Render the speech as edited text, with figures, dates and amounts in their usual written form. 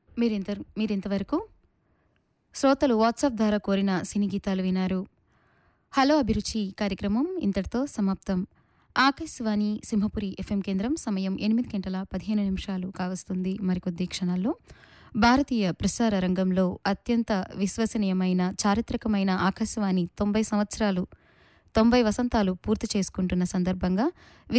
మీరింతవరకు శ్రోతలు వాట్సాప్ ద్వారా కోరిన సినీ గీతాలు వినారు. హలో అభిరుచి కార్యక్రమం ఇంతటితో సమాప్తం. ఆకాశవాణి సింహపురి ఎఫ్ఎం కేంద్రం సమయం 8:15 కావస్తుంది. మరికొద్ది క్షణాల్లో భారతీయ ప్రసార రంగంలో అత్యంత విశ్వసనీయమైన చారిత్రకమైన ఆకాశవాణి 90 వసంతాలు పూర్తి చేసుకుంటున్న సందర్భంగా